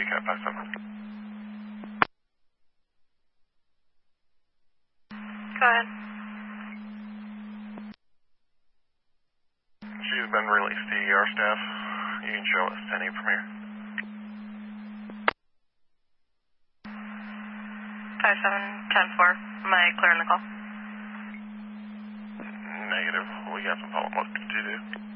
Cat 57. Go ahead. She's been released to ER staff. You can show us 10 from here. 57-10-4. Am I clearing the call? Negative. We got some follow-up to do.